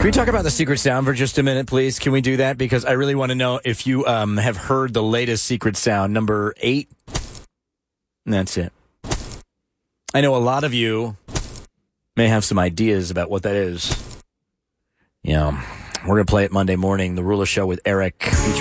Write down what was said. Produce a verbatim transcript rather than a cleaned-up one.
Can we talk about the secret sound for just a minute, please? Can we do that? Because I really want to know if you um, have heard the latest secret sound, number eight. And that's it. I know a lot of you may have some ideas about what that is. You know, we're going to play it Monday morning, The Ruler Show with Eric.